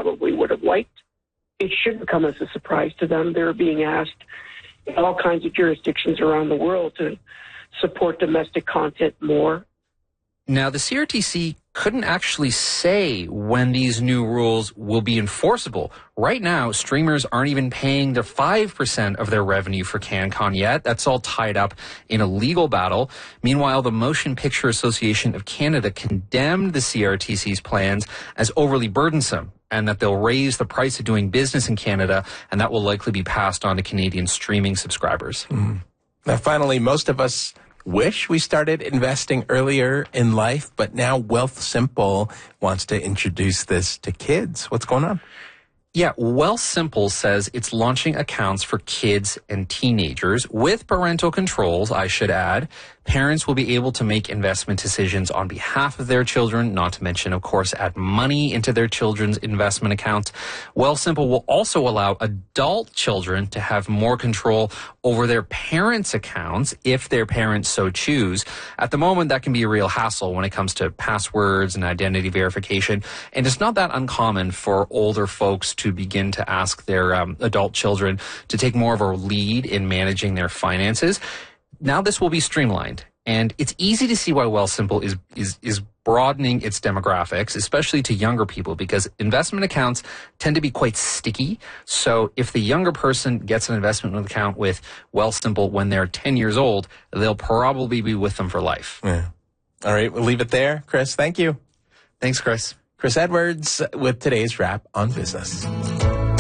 probably would have liked. It shouldn't come as a surprise to them. They're being asked in all kinds of jurisdictions around the world to support domestic content more. Now, the CRTC couldn't actually say when these new rules will be enforceable. Right now, streamers aren't even paying the 5% of their revenue for CanCon yet. That's all tied up in a legal battle. Meanwhile, the Motion Picture Association of Canada condemned the CRTC's plans as overly burdensome, and that they'll raise the price of doing business in Canada, and that will likely be passed on to Canadian streaming subscribers. Now, finally, most of us wish we started investing earlier in life, but now Wealthsimple wants to introduce this to kids. What's going on? Yeah, Wealthsimple says it's launching accounts for kids and teenagers with parental controls, I should add. Parents will be able to make investment decisions on behalf of their children, not to mention, of course, add money into their children's investment accounts. Wealthsimple will also allow adult children to have more control over their parents' accounts if their parents so choose. At the moment, that can be a real hassle when it comes to passwords and identity verification. And it's not that uncommon for older folks to begin to ask their adult children to take more of a lead in managing their finances. Now this will be streamlined, and it's easy to see why Wealthsimple is broadening its demographics, especially to younger people, because investment accounts tend to be quite sticky. So if the younger person gets an investment account with Wealthsimple when they're 10 years old, they'll probably be with them for life. Yeah. All right, we'll leave it there. Chris, thank you. Thanks, Chris. Chris Edwards with today's wrap on business.